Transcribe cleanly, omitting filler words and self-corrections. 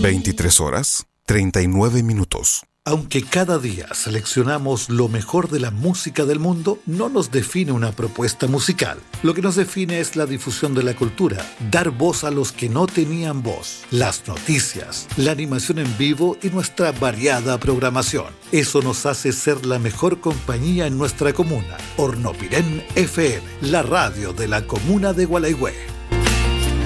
23 horas, 39 minutos. Aunque cada día seleccionamos lo mejor de la música del mundo, no nos define una propuesta musical. Lo que nos define es la difusión de la cultura, dar voz a los que no tenían voz, las noticias, la animación en vivo y nuestra variada programación. Eso nos hace ser la mejor compañía en nuestra comuna. Hornopirén FM, la radio de la comuna de Gualeguay.